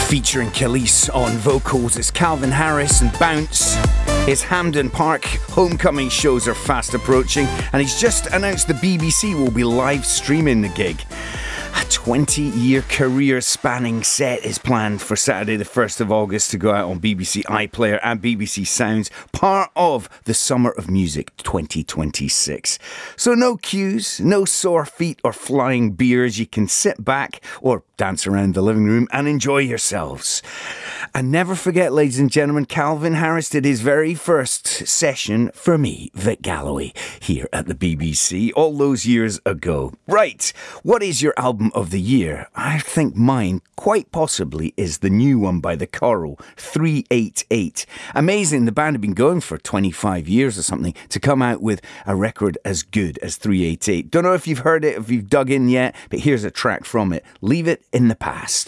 Featuring Khalees on vocals, it's Calvin Harris and Bounce. His Hampden Park homecoming shows are fast approaching, and he's just announced the BBC will be live streaming the gig. A 20-year career-spanning set is planned for Saturday the 1st of August to go out on BBC iPlayer and BBC Sounds, part of the Summer of Music 2026. So no queues, no sore feet or flying beers. You can sit back or dance around the living room and enjoy yourselves. And never forget, ladies and gentlemen, Calvin Harris did his very first session for me, Vic Galloway, here at the BBC all those years ago. Right, what is your album of the year? I think mine, quite possibly, is the new one by The Coral, 388. Amazing, the band have been going for 25 years or something to come out with a record as good as 388. Don't know if you've heard it, if you've dug in yet, but here's a track from it. Leave It in the Past.